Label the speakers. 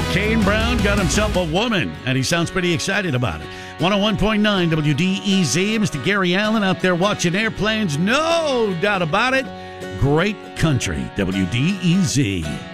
Speaker 1: Kane Brown got himself a woman, and he sounds pretty excited about it. 101.9 WDEZ. Mr. Gary Allen out there watching airplanes. No doubt about it. Great country, WDEZ.